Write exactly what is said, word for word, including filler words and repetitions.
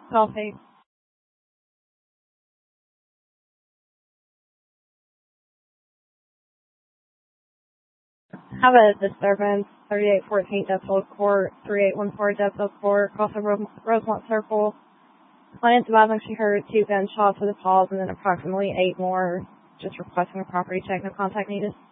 Coffee. Have a disturbance, thirty-eight fourteen Deptford Court, thirty-eight fourteen Deptford Court, across the Rose- Rosemont Circle. Client advising she heard two gunshots with a pause and then approximately eight more, just requesting a property check. No contact needed.